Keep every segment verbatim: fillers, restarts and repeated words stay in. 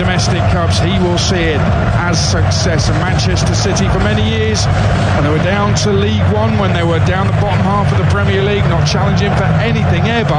domestic cups, he will see it as success. And Manchester City, for many years, when they were down to League One, when they were down the bottom half of the Premier League, not challenging for anything ever,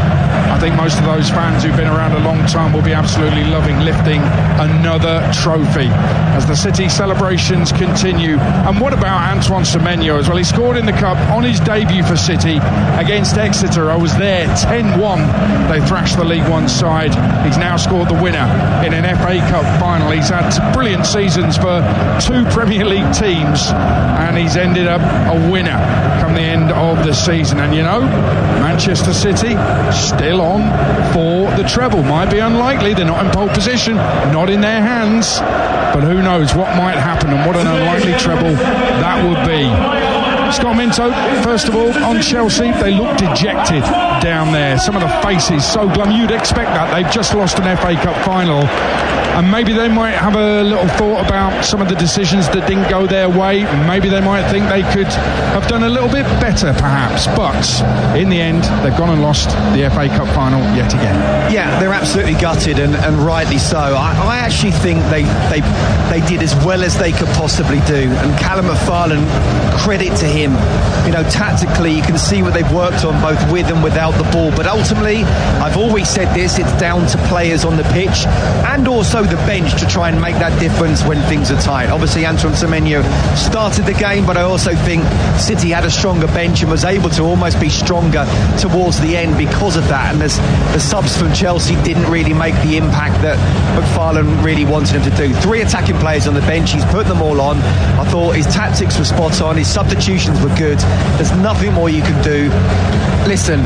I think most of those fans who've been around a long time will be absolutely loving lifting another trophy as the City celebrations continue. And what about Antoine Semenyo as well? He scored in the Cup on his debut for City against Exeter. I was there, ten one. They thrashed the League One side. He's now scored the winner in an F A Cup final. He's had brilliant seasons for two Premier League teams, and he's ended up a winner come the end of the season. And you know, Manchester City still on for the treble. Might be unlikely, they're not in pole position, not in their hands, but who knows what might happen, and what an unlikely treble that would be. Scott Minto, first of all, on Chelsea, they look dejected down there. Some of the faces so glum. You'd expect that. They've just lost an F A Cup final, and maybe they might have a little thought about some of the decisions that didn't go their way. Maybe they might think they could have done a little bit better, perhaps. But in the end, they've gone and lost the F A Cup final yet again. Yeah, they're absolutely gutted, and, and rightly so. I, I actually think they, they they did as well as they could possibly do. And Callum McFarlane, credit to him. You know, tactically, you can see what they've worked on both with and without the ball. But ultimately, I've always said this, it's down to players on the pitch and also the bench to try and make that difference when things are tight. Obviously, Antoine Semenyo started the game, but I also think City had a stronger bench and was able to almost be stronger towards the end because of that. And the subs from Chelsea didn't really make the impact that McFarlane really wanted him to do. Three attacking players on the bench, he's put them all on. I thought his tactics were spot on, his substitutions were good. There's nothing more you can do. Listen,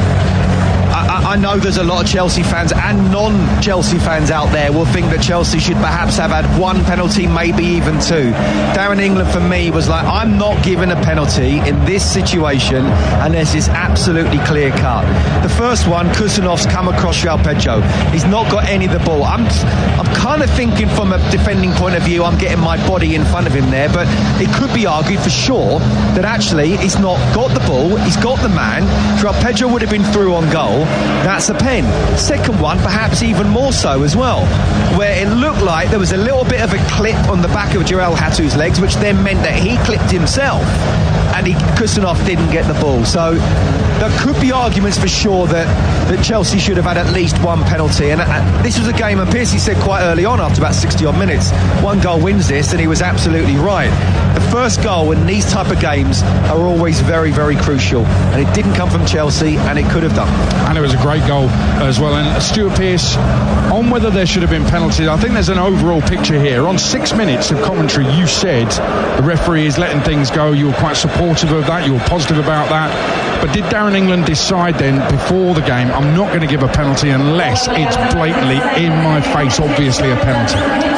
I, I know there's a lot of Chelsea fans and non-Chelsea fans out there will think that Chelsea should perhaps have had one penalty, maybe even two. Darren England, for me, was like, I'm not giving a penalty in this situation unless it's absolutely clear cut. The first one, Kusanov's come across João Pedro. He's not got any of the ball. I'm, I'm kind of thinking from a defending point of view, I'm getting my body in front of him there, but it could be argued for sure that actually he's not got the ball, he's got the man. João Pedro would have been through on goal. That's a pen. Second one, perhaps even more so as well, where it looked like there was a little bit of a clip on the back of Jarell Hattu's legs, which then meant that he clipped himself and he, Kusanov didn't get the ball. So there could be arguments for sure that, that Chelsea should have had at least one penalty. And uh, this was a game, and Piercy said quite early on, after about sixty odd minutes, one goal wins this, and he was absolutely right. The first goal in these type of games are always very, very crucial, and it didn't come from Chelsea, and it could have done. And it was a great goal as well. And Stuart Pearce, on whether there should have been penalties, I think there's an overall picture here. On six minutes of commentary, you said the referee is letting things go. You were quite supportive of that. You were positive about that. But did Darren England decide then, before the game, I'm not going to give a penalty unless it's blatantly in my face, obviously a penalty?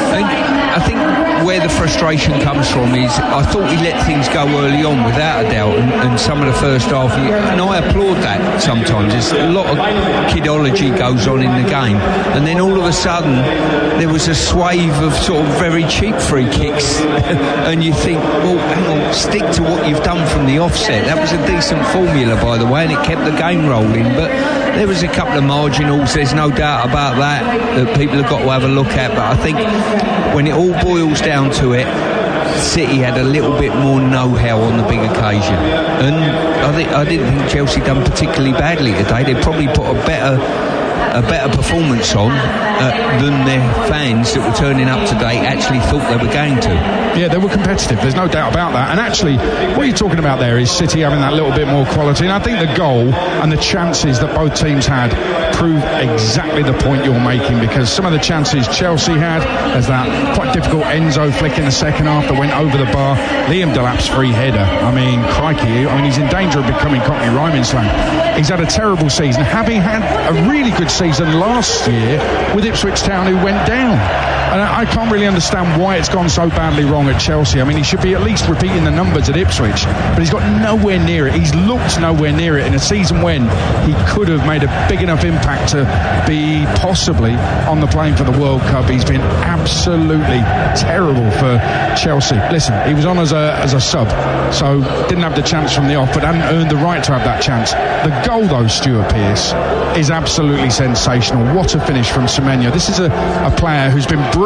I think where the frustration comes from is I thought he let things go early on without a doubt, and, and some of the first half, and I applaud that sometimes. There's a lot of kidology goes on in the game, and then all of a sudden there was a swathe of sort of very cheap free kicks and you think, well, hang on, stick to what you've done from the offset. That was a decent formula, by the way, and it kept the game rolling. But there was a couple of marginals, there's no doubt about that, that people have got to have a look at. But I think when it all boils down to it, City had a little bit more know-how on the big occasion, and I, think, I didn't think Chelsea done particularly badly today. They probably put a better a better performance on uh, than their fans that were turning up today actually thought they were going to. Yeah, they were competitive, there's no doubt about that. And actually, what you're talking about there is City having that little bit more quality, and I think the goal and the chances that both teams had prove exactly the point you're making, because some of the chances Chelsea had, there's that quite difficult Enzo flick in the second half that went over the bar, Liam Delap's free header, I mean, crikey, I mean, he's in danger of becoming Cockney Rhyming Slang. He's had a terrible season, having had a really good season last year with Ipswich Town, who went down. And I can't really understand why it's gone so badly wrong at Chelsea. I mean, he should be at least repeating the numbers at Ipswich, but he's got nowhere near it. He's looked nowhere near it in a season when he could have made a big enough impact to be possibly on the plane for the World Cup. He's been absolutely terrible for Chelsea. Listen, he was on as a as a sub, so didn't have the chance from the off, but hadn't earned the right to have that chance. The goal, though, Stuart Pearce, is absolutely sensational. What a finish from Semenyo. This is a, a player who's been brilliant